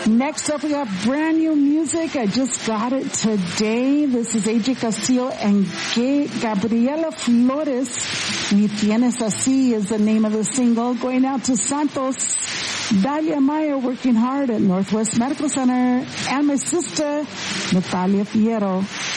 Next up, we have brand new music. I just got it today. This is AJ Castillo and Gabriela Flores. Mi Tienes Así is the name of the single. Going out to Santos, Dalia Maya working hard at Northwest Medical Center, and my sister, Natalia Fierro.